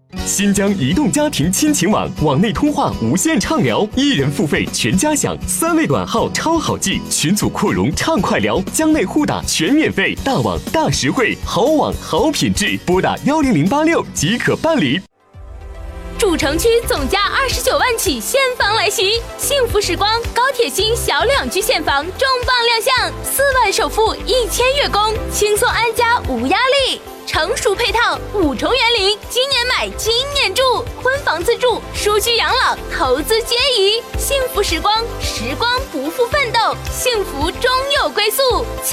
新疆移动家庭亲情网，网内通话无限畅聊，1人付费全家享，3位短号超好记，群组扩容畅快聊，疆内互打全免费，大网大实惠，好网好品质，拨打10086即可办理。 主城区总价29万起现房来袭，幸福时光高铁新小2居现房重磅亮相，4万首付1000月供，轻松安家无压力。成熟配套5重园林，今年买今年住，婚房自住，舒居养老，投资皆宜。幸福时光，时光不负奋斗，幸福终有归宿。